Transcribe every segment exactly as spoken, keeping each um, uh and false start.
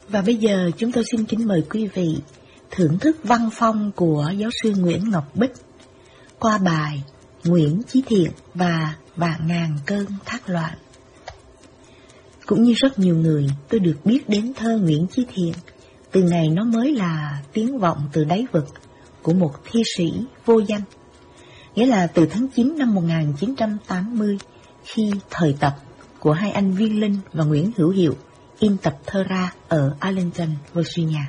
Và bây giờ chúng tôi xin kính mời quý vị thưởng thức văn phong của giáo sư Nguyễn Ngọc Bích qua bài Nguyễn Chí Thiện và Vạn Ngàn Cơn Thác Loạn. Cũng như rất nhiều người, tôi được biết đến thơ Nguyễn Chí Thiện từ ngày nó mới là tiếng vọng từ đáy vực của một thi sĩ vô danh. Nghĩa là từ tháng chín năm một nghìn chín trăm tám mươi, khi thời tập của hai anh Viên Linh và Nguyễn Hữu Hiệu in tập thơ ra ở Arlington, Virginia.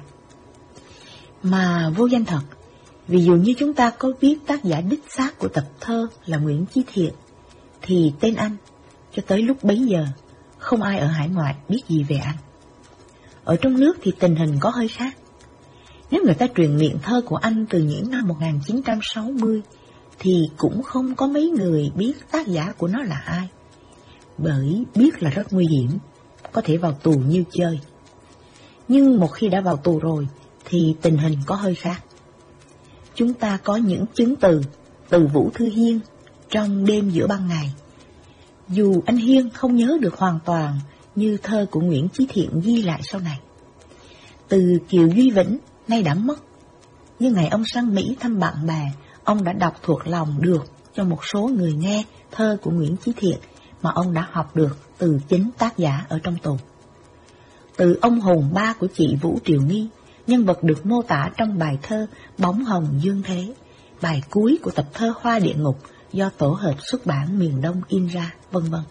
Mà vô danh thật, vì dù như chúng ta có biết tác giả đích xác của tập thơ là Nguyễn Chí Thiện, thì tên anh, cho tới lúc bấy giờ, không ai ở hải ngoại biết gì về anh. Ở trong nước thì tình hình có hơi khác. Nếu người ta truyền miệng thơ của anh từ những năm một nghìn chín trăm sáu mươi, thì cũng không có mấy người biết tác giả của nó là ai. Bởi biết là rất nguy hiểm, có thể vào tù như chơi. Nhưng một khi đã vào tù rồi, thì tình hình có hơi khác. Chúng ta có những chứng từ từ Vũ Thư Hiên trong Đêm Giữa Ban Ngày. Dù anh Hiên không nhớ được hoàn toàn như thơ của Nguyễn Chí Thiện ghi lại sau này. Từ Kiều Duy Vĩnh nay đã mất, nhưng ngày ông sang Mỹ thăm bạn bè, ông đã đọc thuộc lòng được cho một số người nghe thơ của Nguyễn Chí Thiện mà ông đã học được từ chính tác giả ở trong tù. Từ ông Hùng ba của chị Vũ Triều Nghi, nhân vật được mô tả trong bài thơ Bóng Hồng Dương Thế, bài cuối của tập thơ Hoa Địa Ngục do tổ hợp xuất bản miền Đông in ra, vân vân.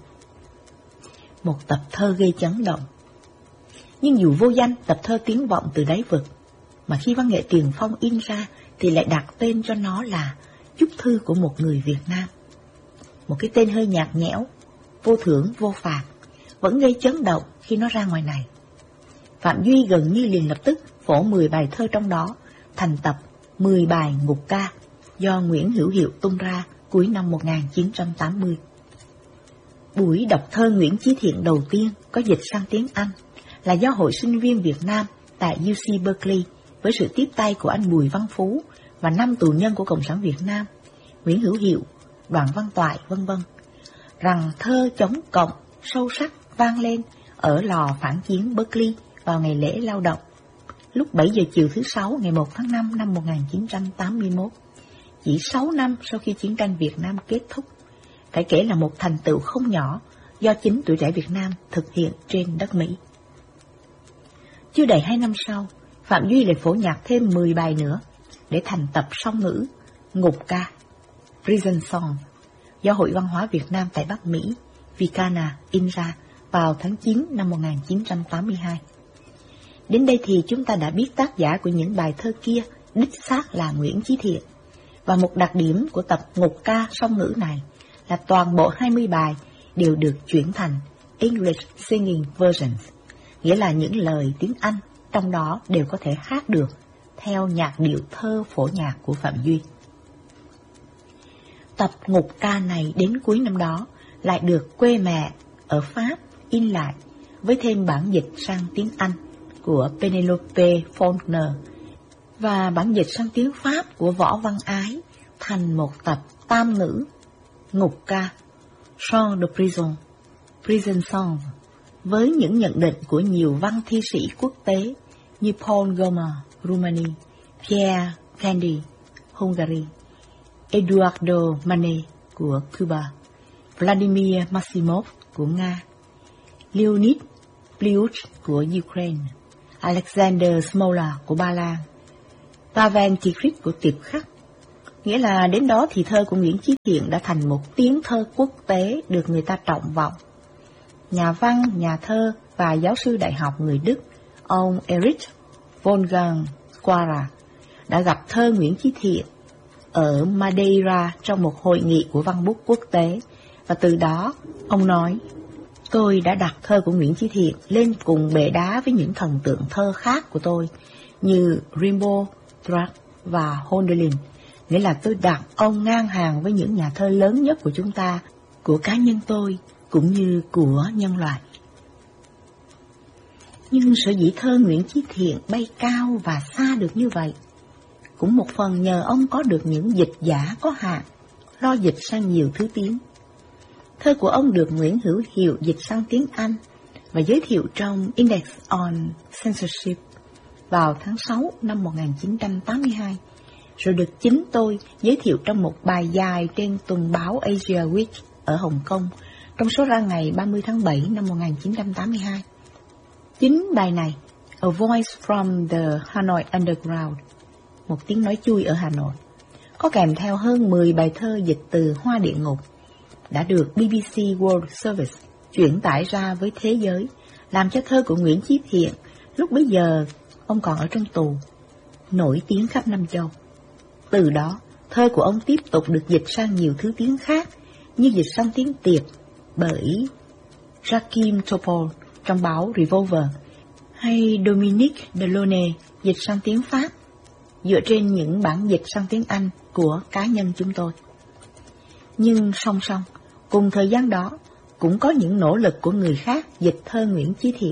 Một tập thơ gây chấn động. Nhưng dù vô danh, tập thơ tiếng vọng từ đáy vực, mà khi Văn nghệ Tiền Phong in ra thì lại đặt tên cho nó là Chúc Thư của một người Việt Nam. Một cái tên hơi nhạt nhẽo, vô thưởng vô phạt, vẫn gây chấn động khi nó ra ngoài này. Phạm Duy gần như liền lập tức phổ mười bài thơ trong đó thành tập mười bài ngục ca do Nguyễn Hữu Hiệu tung ra cuối năm một nghìn chín trăm tám mươi. Buổi đọc thơ Nguyễn Chí Thiện đầu tiên có dịch sang tiếng Anh là do Hội Sinh viên Việt Nam tại u xê Berkeley với sự tiếp tay của anh Bùi Văn Phú và năm tù nhân của Cộng sản Việt Nam, Nguyễn Hữu Hiệu, Đoàn Văn Toại, vân vân, rằng thơ chống cộng sâu sắc vang lên ở lò phản chiến Berkeley vào ngày lễ lao động, lúc bảy giờ chiều thứ Sáu ngày một tháng năm năm một nghìn chín trăm tám mươi mốt, chỉ sáu năm sau khi chiến tranh Việt Nam kết thúc. Phải kể là một thành tựu không nhỏ do chính tuổi trẻ Việt Nam thực hiện trên đất Mỹ. Chưa đầy hai năm sau, Phạm Duy lại phổ nhạc thêm mười bài nữa để thành tập song ngữ Ngục Ca, Prison Song, do Hội Văn hóa Việt Nam tại Bắc Mỹ, Vicana, in ra vào tháng chín năm một nghìn chín trăm tám mươi hai. Đến đây thì chúng ta đã biết tác giả của những bài thơ kia đích xác là Nguyễn Chí Thiện. Và một đặc điểm của tập Ngục Ca song ngữ này là toàn bộ hai mươi bài đều được chuyển thành English Singing Versions, nghĩa là những lời tiếng Anh trong đó đều có thể hát được theo nhạc điệu thơ phổ nhạc của Phạm Duy. Tập Ngục Ca này đến cuối năm đó lại được Quê Mẹ ở Pháp in lại với thêm bản dịch sang tiếng Anh của Penelope Faulkner và bản dịch sang tiếng Pháp của Võ Văn Ái thành một tập tam ngữ Ngục Ca, Chant de Prison, Prison Song, với những nhận định của nhiều văn thi sĩ quốc tế như Paul Goma, Rumani, Pierre Candy, Hungary, Eduardo Manet của Cuba, Vladimir Maximov của Nga, Leonid Pliuch của Ukraine, Alexander Smola của Ba Lan, Pavel Tigris của Tiệp Khắc. Nghĩa là đến đó thì thơ của Nguyễn Chí Thiện đã thành một tiếng thơ quốc tế được người ta trọng vọng. Nhà văn, nhà thơ và giáo sư đại học người Đức, ông Erich Wolfgang Quara, đã gặp thơ Nguyễn Chí Thiện ở Madeira trong một hội nghị của văn bút quốc tế, và từ đó ông nói: tôi đã đặt thơ của Nguyễn Chí Thiện lên cùng bệ đá với những thần tượng thơ khác của tôi như Rimbaud, Trost và Hölderlin, nghĩa là tôi đặt ông ngang hàng với những nhà thơ lớn nhất của chúng ta, của cá nhân tôi cũng như của nhân loại. Nhưng sở dĩ thơ Nguyễn Chí Thiện bay cao và xa được như vậy cũng một phần nhờ ông có được những dịch giả có hạn, lo dịch sang nhiều thứ tiếng. Thơ của ông được Nguyễn Hữu Hiệu dịch sang tiếng Anh, và giới thiệu trong Index on Censorship vào tháng sáu năm một nghìn chín trăm tám mươi hai, rồi được chính tôi giới thiệu trong một bài dài trên tuần báo Asia Week ở Hồng Kông, trong số ra ngày ba mươi tháng bảy năm một nghìn chín trăm tám mươi hai. Chính bài này, A Voice from the Hanoi Underground, một tiếng nói chui ở Hà Nội, có kèm theo hơn mười bài thơ dịch từ Hoa Địa Ngục, đã được bê bê xê World Service chuyển tải ra với thế giới, làm cho thơ của Nguyễn Chí Thiện, lúc bấy giờ ông còn ở trong tù, nổi tiếng khắp năm châu. Từ đó, thơ của ông tiếp tục được dịch sang nhiều thứ tiếng khác, như dịch sang tiếng Tiệp bởi Joachim Topol trong báo Revolver, hay Dominique Delaunay dịch sang tiếng Pháp, dựa trên những bản dịch sang tiếng Anh của cá nhân chúng tôi. Nhưng song song, cùng thời gian đó, cũng có những nỗ lực của người khác dịch thơ Nguyễn Chí Thiện.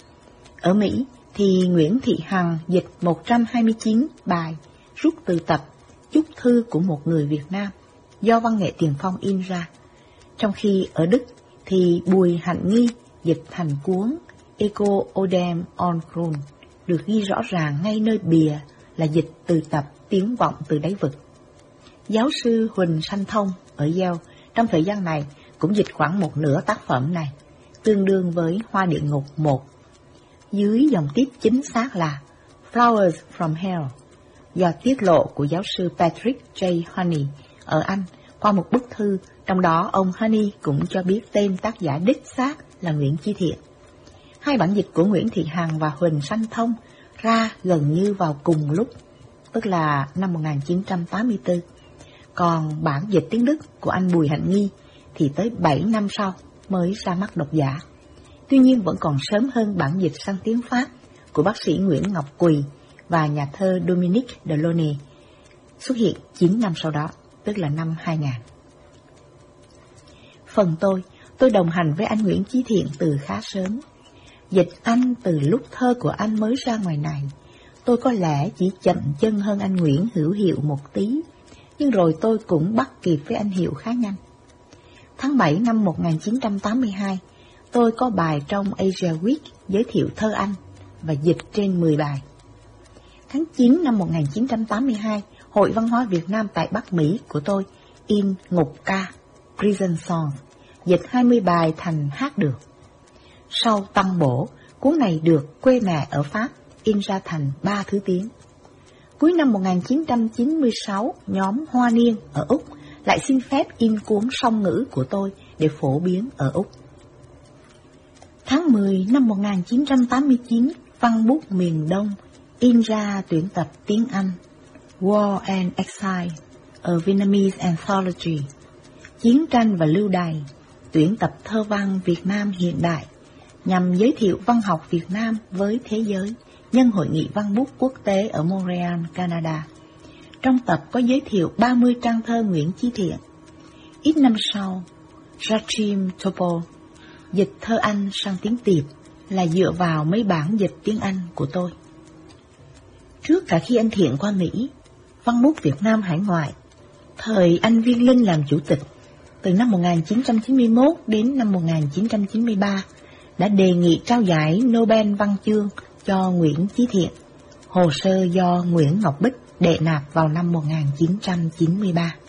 Ở Mỹ thì Nguyễn Thị Hằng dịch một trăm hai mươi chín bài rút từ tập Chúc thư của một người Việt Nam do Văn nghệ Tiền Phong in ra, trong khi ở Đức thì Bùi Hạnh Nghi dịch thành cuốn Echo Odem on Grund, được ghi rõ ràng ngay nơi bìa là dịch từ tập Tiếng vọng từ đáy vực. Giáo sư Huỳnh Sanh Thông ở Yale trong thời gian này cũng dịch khoảng một nửa tác phẩm này, tương đương với Hoa Địa Ngục một, dưới dòng tiết chính xác là Flowers from Hell, do tiết lộ của giáo sư Patrick J. Honey ở Anh qua một bức thư, trong đó ông Honey cũng cho biết tên tác giả đích xác là Nguyễn Chí Thiện. Hai bản dịch của Nguyễn Thị Hằng và Huỳnh Sanh Thông ra gần như vào cùng lúc, tức là năm một nghìn chín trăm tám mươi tư. Còn bản dịch tiếng Đức của anh Bùi Hạnh Nghi thì tới bảy năm sau mới ra mắt độc giả. Tuy nhiên vẫn còn sớm hơn bản dịch sang tiếng Pháp của bác sĩ Nguyễn Ngọc Quỳ và nhà thơ Dominique Delaunay, xuất hiện chín năm sau đó, tức là năm hai nghìn. Phần tôi, tôi đồng hành với anh Nguyễn Chí Thiện từ khá sớm. Dịch anh từ lúc thơ của anh mới ra ngoài này, tôi có lẽ chỉ chậm chân hơn anh Nguyễn Hữu Hiệu một tí, nhưng rồi tôi cũng bắt kịp với anh Hiệu khá nhanh. Tháng bảy năm một nghìn chín trăm tám mươi hai, tôi có bài trong Asia Week giới thiệu thơ anh và dịch trên mười bài. Tháng chín năm một nghìn chín trăm tám mươi hai, Hội Văn hóa Việt Nam tại Bắc Mỹ của tôi in Ngục ca, Prison Song, dịch hai mươi bài thành hát được. Sau tăng bổ, cuốn này được Quê Mẹ ở Pháp in ra thành ba thứ tiếng. Cuối năm một nghìn chín trăm chín mươi sáu, nhóm Hoa Niên ở Úc lại xin phép in cuốn song ngữ của tôi để phổ biến ở Úc. Tháng mười năm một nghìn chín trăm tám mươi chín, Văn bút miền Đông in ra tuyển tập tiếng Anh War and Exile, a Vietnamese Anthology, Chiến tranh và lưu đày, tuyển tập thơ văn Việt Nam hiện đại, nhằm giới thiệu văn học Việt Nam với thế giới nhân Hội nghị Văn bút Quốc tế ở Montreal, Canada. Trong tập có giới thiệu ba mươi trang thơ Nguyễn Chí Thiện. Ít năm sau, Joachim Topol dịch thơ Anh sang tiếng Tiệp là dựa vào mấy bản dịch tiếng Anh của tôi. Trước cả khi anh Thiện qua Mỹ, Văn bút Việt Nam hải ngoại, thời anh Viên Linh làm chủ tịch, từ năm một nghìn chín trăm chín mươi mốt đến năm một nghìn chín trăm chín mươi ba, đã đề nghị trao giải Nobel Văn chương cho Nguyễn Chí Thiện, hồ sơ do Nguyễn Ngọc Bích đệ nạp vào năm một nghìn chín trăm chín mươi ba.